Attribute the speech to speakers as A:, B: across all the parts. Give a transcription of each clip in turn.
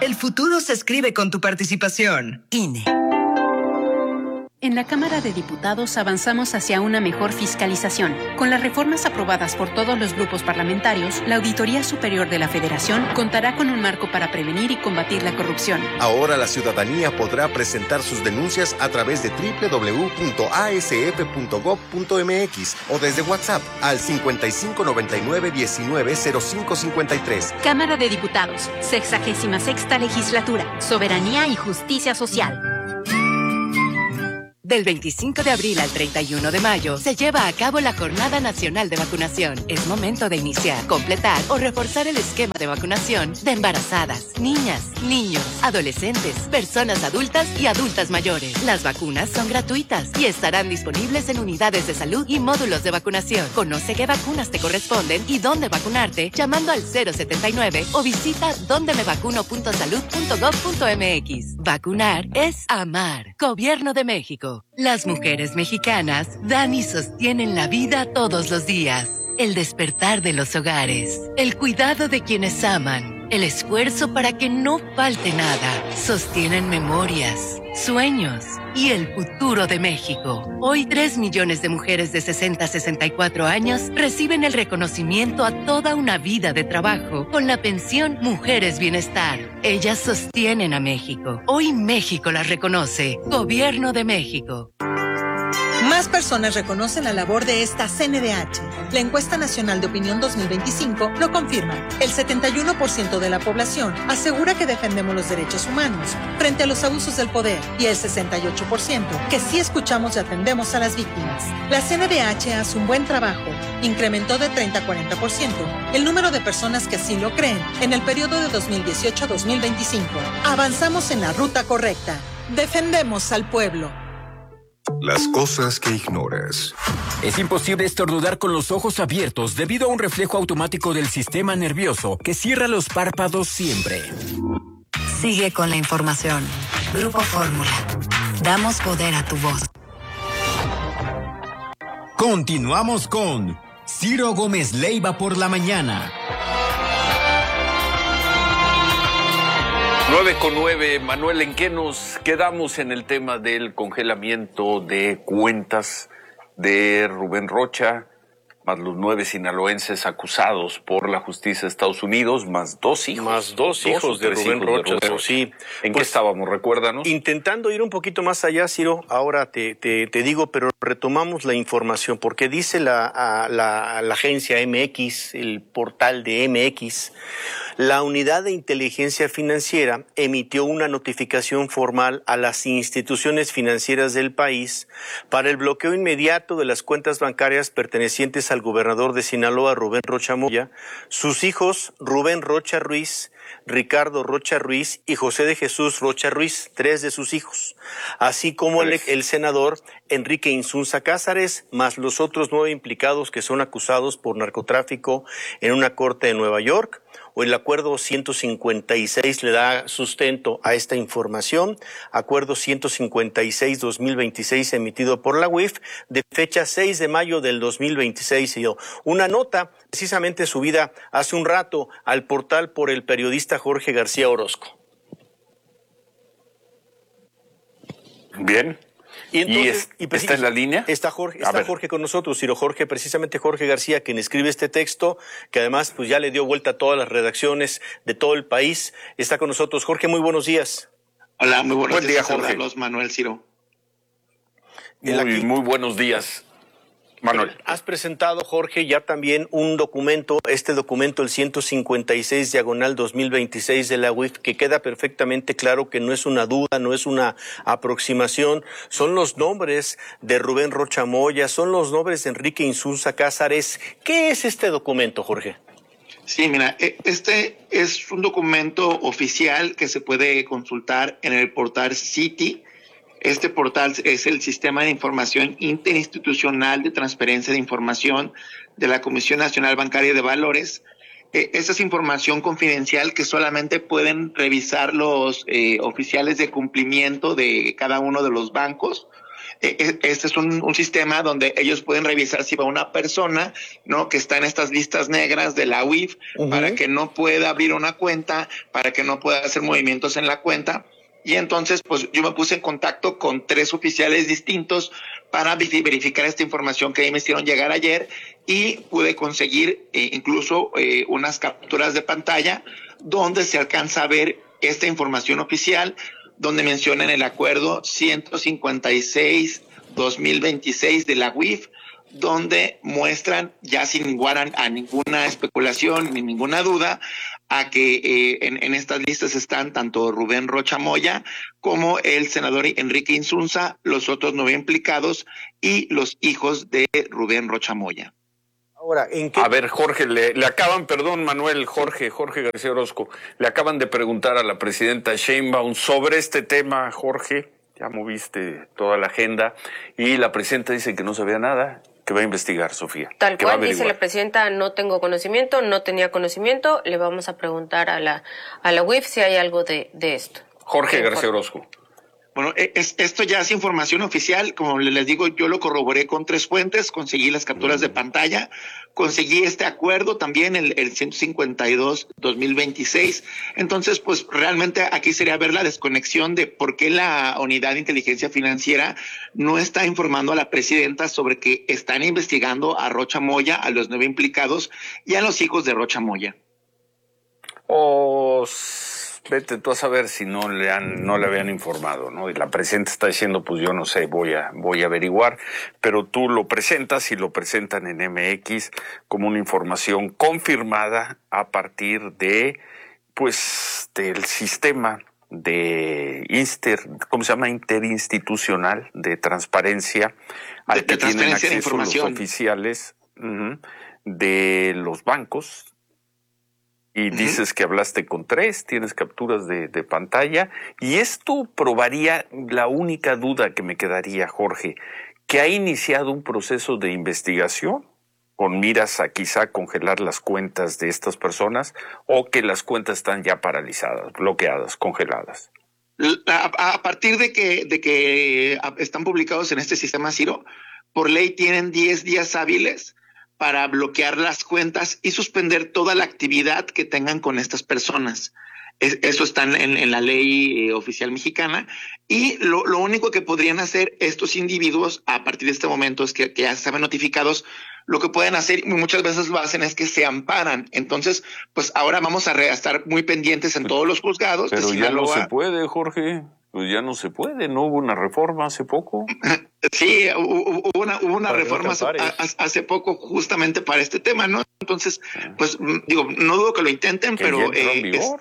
A: El futuro se escribe con tu participación. INE.
B: En la Cámara de Diputados avanzamos hacia una mejor fiscalización. Con las reformas aprobadas por todos los grupos parlamentarios, la Auditoría Superior de la Federación contará con un marco para prevenir y combatir la corrupción.
C: Ahora la ciudadanía podrá presentar sus denuncias a través de www.asf.gov.mx o desde WhatsApp al 5599-190553.
B: Cámara de Diputados, 66ª Legislatura, Soberanía y Justicia Social.
D: Del 25 de abril al 31 de mayo se lleva a cabo la Jornada Nacional de Vacunación. Es momento de iniciar, completar o reforzar el esquema de vacunación de embarazadas, niñas, niños, adolescentes, personas adultas y adultas mayores. Las vacunas son gratuitas y estarán disponibles en unidades de salud y módulos de vacunación. Conoce qué vacunas te corresponden y dónde vacunarte llamando al 079 o visita dondemevacuno.salud.gov.mx. Vacunar es amar. Gobierno de México. Las mujeres mexicanas dan y sostienen la vida todos los días. El despertar de los hogares, el cuidado de quienes aman, el esfuerzo para que no falte nada. Sostienen memorias, sueños y el futuro de México. Hoy 3 millones de mujeres de 60 a 64 años reciben el reconocimiento a toda una vida de trabajo con la pensión Mujeres Bienestar. Ellas sostienen a México. Hoy México las reconoce. Gobierno de México.
E: Más personas reconocen la labor de esta CNDH. La encuesta nacional de opinión 2025 lo confirma. El 71% de la población asegura que defendemos los derechos humanos frente a los abusos del poder y el 68% que sí escuchamos y atendemos a las víctimas. La CNDH hace un buen trabajo. Incrementó de 30 a 40% el número de personas que así lo creen en el periodo de 2018 a 2025. Avanzamos en la ruta correcta. Defendemos al pueblo.
F: Las cosas que ignoras.
G: Es imposible estornudar con los ojos abiertos debido a un reflejo automático del sistema nervioso que cierra los párpados siempre.
H: Sigue con la información. Grupo Fórmula. Damos poder a tu voz.
I: Continuamos con Ciro Gómez Leiva por la mañana.
J: 9:09, Manuel, ¿en qué nos quedamos en el tema del congelamiento de cuentas de Rubén Rocha, más los 9 sinaloenses acusados por la justicia de Estados Unidos, más 2 hijos?
K: Más dos hijos de Rubén Rocha, sí.
J: ¿En qué estábamos? Recuérdanos.
K: Intentando ir un poquito más allá, Ciro, ahora te digo, pero retomamos la información, porque dice la agencia MX, el portal de MX, la Unidad de Inteligencia Financiera emitió una notificación formal a las instituciones financieras del país para el bloqueo inmediato de las cuentas bancarias pertenecientes al gobernador de Sinaloa, Rubén Rocha Moya, sus hijos Rubén Rocha Ruiz, Ricardo Rocha Ruiz y José de Jesús Rocha Ruiz, 3 de sus hijos, así como el senador Enrique Insunza Cázares, más los otros 9 implicados que son acusados por narcotráfico en una corte de Nueva York. O el acuerdo 156 le da sustento a esta información, acuerdo 156-2026 emitido por la UIF de fecha 6 de mayo del 2026. Una nota precisamente subida hace un rato al portal por el periodista Jorge García Orozco.
J: Bien.
K: Y entonces,
J: ¿está en la línea?
K: Está Jorge con nosotros, Ciro. precisamente Jorge García, quien escribe este texto, que además pues ya le dio vuelta a todas las redacciones de todo el país. Está con nosotros. Jorge, muy buenos días.
L: Hola, muy buenos días,
J: Jorge.
L: Manuel, Ciro.
J: Muy buenos días, Manuel.
K: Has presentado, Jorge, ya también un documento, el 156/2026 de la UIF, que queda perfectamente claro que no es una duda, no es una aproximación, son los nombres de Rubén Rocha Moya, son los nombres de Enrique Insunza Cázares. ¿Qué es este documento, Jorge?
L: Sí, mira, este es un documento oficial que se puede consultar en el portal Citi. Este portal es el Sistema de Información Interinstitucional de Transferencia de Información de la Comisión Nacional Bancaria de Valores. Esta es información confidencial que solamente pueden revisar los oficiales de cumplimiento de cada uno de los bancos. Este es un sistema donde ellos pueden revisar si va una persona, ¿no?, que está en estas listas negras de la UIF, para que no pueda abrir una cuenta, para que no pueda hacer movimientos en la cuenta. Y entonces, pues yo me puse en contacto con 3 oficiales distintos para verificar esta información que me hicieron llegar ayer, y pude conseguir incluso unas capturas de pantalla donde se alcanza a ver esta información oficial, donde mencionan el acuerdo 156-2026 de la UIF, donde muestran ya sin lugar a ninguna especulación ni ninguna duda a que en estas listas están tanto Rubén Rocha Moya como el senador Enrique Insunza, los otros 9 implicados y los hijos de Rubén Rocha Moya.
K: Ahora, ¿en qué?
J: A ver, Jorge, le acaban, perdón, Manuel, Jorge García Orozco, le acaban de preguntar a la presidenta Sheinbaum sobre este tema, Jorge, ya moviste toda la agenda, y la presidenta dice que no sabía nada, que va a investigar, Sofía.
M: Tal cual, dice la presidenta, no tengo conocimiento, no tenía conocimiento, le vamos a preguntar a la UIF si hay algo de esto.
J: Jorge García Orozco.
L: Bueno, esto ya es información oficial, como les digo, yo lo corroboré con 3 fuentes, conseguí las capturas de pantalla, conseguí este acuerdo también, el 152-2026, entonces pues realmente aquí sería ver la desconexión de por qué la Unidad de Inteligencia Financiera no está informando a la presidenta sobre que están investigando a Rocha Moya, a los 9 implicados y a los hijos de Rocha Moya.
J: Vete tú a saber si no le habían informado, ¿no? Y la presidenta está diciendo, pues yo no sé, voy a averiguar, pero tú lo presentas y lo presentan en MX como una información confirmada a partir de, pues, del sistema de ¿cómo se llama? Interinstitucional de transparencia al que tienen acceso los oficiales de los bancos. Y dices que hablaste con 3, tienes capturas de pantalla, y esto probaría la única duda que me quedaría, Jorge, que ha iniciado un proceso de investigación con miras a quizá congelar las cuentas de estas personas, o que las cuentas están ya paralizadas, bloqueadas, congeladas.
L: A partir de que están publicados en este sistema, Ciro, por ley tienen 10 días hábiles para bloquear las cuentas y suspender toda la actividad que tengan con estas personas. Eso está en la ley oficial mexicana, y lo único que podrían hacer estos individuos a partir de este momento es que ya estaban notificados, lo que pueden hacer, y muchas veces lo hacen, es que se amparan. Entonces, pues ahora vamos a estar muy pendientes en todos los juzgados.
J: Pero ya no se puede, Jorge. Pues ya no se puede, ¿no? Hubo una reforma hace poco.
L: Sí, hubo una reforma hace poco justamente para este tema, ¿no? Entonces, pues digo, no dudo que lo intenten, pero
J: ya entró en vigor.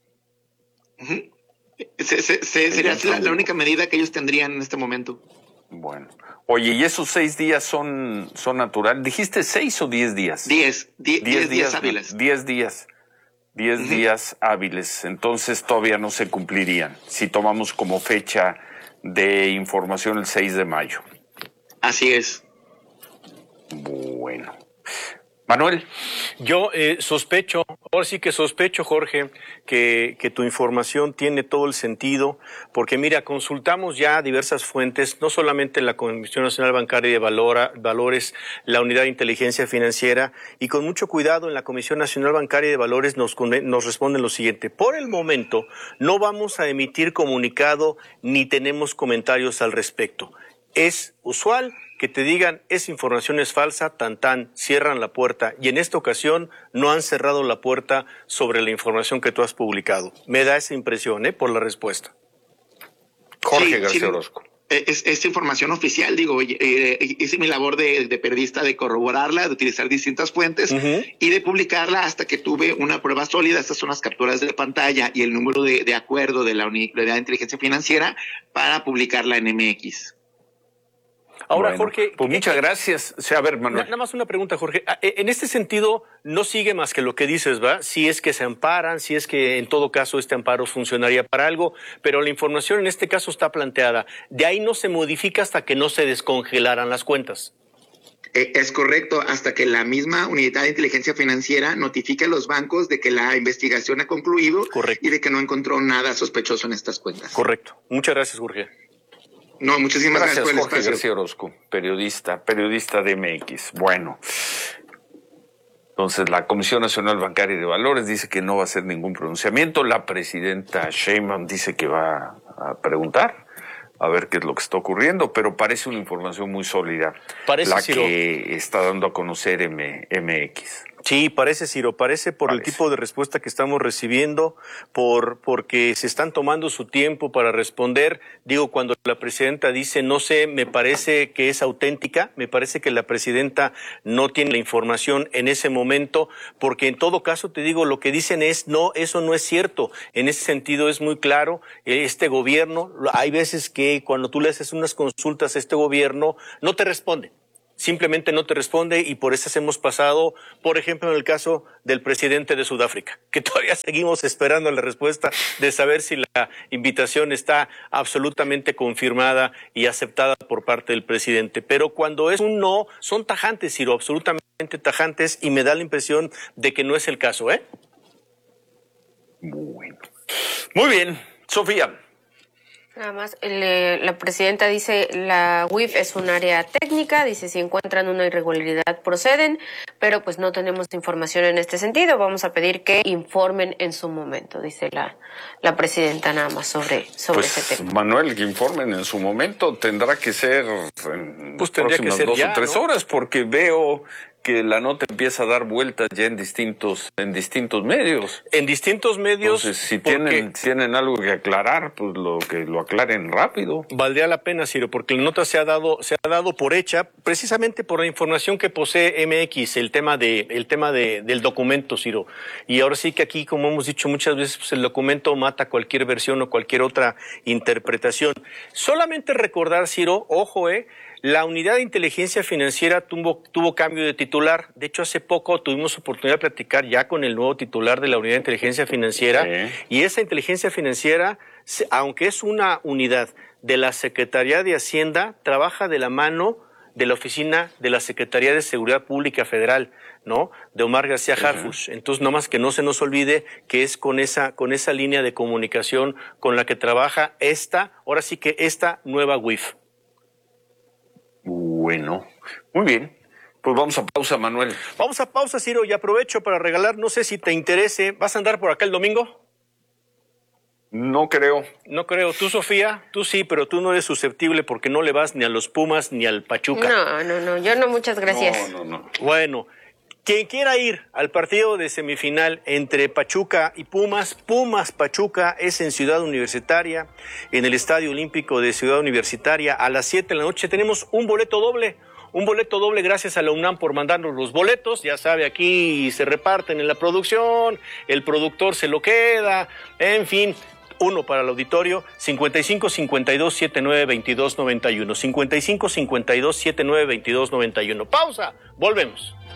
L: Sería la única medida que ellos tendrían en este momento.
J: Bueno. Oye, ¿y esos 6 días son naturales? ¿Dijiste 6 o 10 días?
L: 10 días hábiles.
J: 10 días. 10 días hábiles, entonces todavía no se cumplirían si tomamos como fecha de información el 6 de mayo.
L: Así es.
J: Bueno. Manuel.
K: Yo sospecho, Jorge, que tu información tiene todo el sentido, porque mira, consultamos ya diversas fuentes, no solamente la Comisión Nacional Bancaria de Valores, la Unidad de Inteligencia Financiera, y con mucho cuidado en la Comisión Nacional Bancaria de Valores nos responden lo siguiente: por el momento no vamos a emitir comunicado ni tenemos comentarios al respecto. Es usual que te digan esa información es falsa, cierran la puerta, y en esta ocasión no han cerrado la puerta sobre la información que tú has publicado. Me da esa impresión, por la respuesta.
J: Jorge García Orozco.
L: Es información oficial, digo, hice mi labor de periodista de corroborarla, de utilizar distintas fuentes y de publicarla hasta que tuve una prueba sólida. Estas son las capturas de pantalla y el número de acuerdo de la Unidad de Inteligencia Financiera para publicarla en MX.
K: Ahora, bueno, Jorge...
J: Pues muchas gracias. O sea, a ver, Manuel.
K: Nada más una pregunta, Jorge. En este sentido, no sigue más que lo que dices, ¿va? Si es que se amparan, si es que en todo caso este amparo funcionaría para algo, pero la información en este caso está planteada. De ahí no se modifica hasta que no se descongelaran las cuentas.
L: Es correcto, hasta que la misma Unidad de Inteligencia Financiera notifique a los bancos de que la investigación ha concluido.
K: Correcto.
L: Y de que no encontró nada sospechoso en estas cuentas.
K: Correcto. Muchas gracias, Jorge.
L: No, muchísimas gracias por el
J: Jorge
L: espacio.
J: García Orozco, periodista de MX. Bueno, entonces la Comisión Nacional Bancaria y de Valores dice que no va a hacer ningún pronunciamiento. La presidenta Sheinbaum dice que va a preguntar a ver qué es lo que está ocurriendo, pero parece una información muy sólida la
K: Ciro,
J: que está dando a conocer MX.
K: Sí, parece, Ciro, parece por el tipo de respuesta que estamos recibiendo, porque se están tomando su tiempo para responder. Digo, cuando la presidenta dice, no sé, me parece que es auténtica, me parece que la presidenta no tiene la información en ese momento, porque en todo caso, te digo, lo que dicen es, no, eso no es cierto. En ese sentido es muy claro, este gobierno, hay veces que cuando tú le haces unas consultas a este gobierno, no te responde. Simplemente no te responde y por eso hemos pasado, por ejemplo, en el caso del presidente de Sudáfrica, que todavía seguimos esperando la respuesta de saber si la invitación está absolutamente confirmada y aceptada por parte del presidente. Pero cuando es un no, son tajantes, Ciro, absolutamente tajantes, y me da la impresión de que no es el caso, ¿eh?
J: Bueno. Muy bien, Sofía.
M: Nada más, la presidenta dice, la UIF es un área técnica, dice, si encuentran una irregularidad proceden, pero pues no tenemos información en este sentido, vamos a pedir que informen en su momento, dice la presidenta nada más sobre pues, ese tema.
J: Manuel, que informen en su momento, tendrá que ser en
K: pues tendría
J: próximas
K: que ser
J: 2 o 3 horas, porque veo que la nota empieza a dar vueltas ya en distintos medios.
K: En distintos medios.
J: Entonces, si tienen algo que aclarar, pues lo aclaren rápido.
K: Valdría la pena, Ciro, porque la nota se ha dado por hecha, precisamente por la información que posee MX, el tema del documento, Ciro. Y ahora sí que aquí, como hemos dicho muchas veces, pues el documento mata cualquier versión o cualquier otra interpretación. Solamente recordar, Ciro, ojo, la unidad de inteligencia financiera tuvo cambio de titular. De hecho, hace poco tuvimos oportunidad de platicar ya con el nuevo titular de la unidad de inteligencia financiera. Sí. Y esa inteligencia financiera, aunque es una unidad de la Secretaría de Hacienda, trabaja de la mano de la oficina de la Secretaría de Seguridad Pública Federal, ¿no? De Omar García Harfuch. Entonces, nomás que no se nos olvide que es con esa línea de comunicación con la que trabaja esta nueva UIF.
J: Bueno, muy bien. Pues vamos a pausa, Manuel.
K: Vamos a pausa, Ciro, y aprovecho para regalar, no sé si te interese, ¿vas a andar por acá el domingo?
J: No creo.
K: No creo. Tú, Sofía, tú sí, pero tú no eres susceptible porque no le vas ni a los Pumas ni al Pachuca.
M: No, yo no, muchas gracias.
J: No.
K: Bueno, quien quiera ir al partido de semifinal entre Pachuca y Pumas-Pachuca es en Ciudad Universitaria, en el Estadio Olímpico de Ciudad Universitaria, a las 7 de la noche. Tenemos un boleto doble gracias a la UNAM por mandarnos los boletos. Ya sabe, aquí se reparten en la producción, el productor se lo queda, en fin. Uno para el auditorio, 55-52-79-22-91. 55-52-79-22-91. Pausa, volvemos.